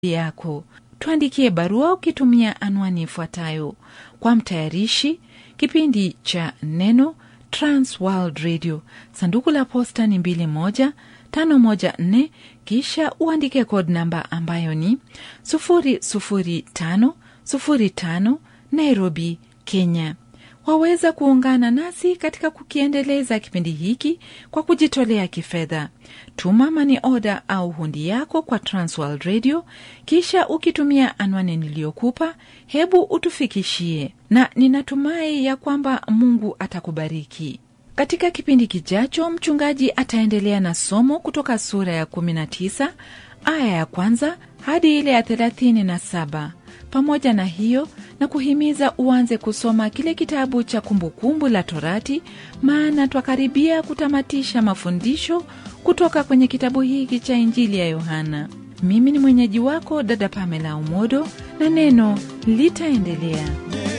yako. Tuandikie barua ukitumia anwani ifuatayo: kwa mtayarishi kipindi cha Neno, Trans World Radio, sanduku la posta ni 21514, kisha uandike code namba ambayo ni 00505, Nairobi, Kenya. Waweza kuungana nasi katika kukiendeleza kipindi hiki kwa kujitolea kifedha. Tuma money order au hundi yako kwa Transworld Radio, kisha ukitumia anwani niliyokupa, hebu utufikishie, na ninatumai ya kwamba Mungu atakubariki. Katika kipindi kijacho, mchungaji ataendelea na somo kutoka sura ya 19 aya ya 1 hadi ile ya 37. Pamoja na hiyo, na kuhimiza uanze kusoma kile kitabu cha Kumbukumbu la Torati, maana twakaribia kutamatisha mafundisho kutoka kwenye kitabu hiki cha Injili ya Yohana. Mimi ni mwenyeji wako dada Pamela Umodo, na neno litaendelea.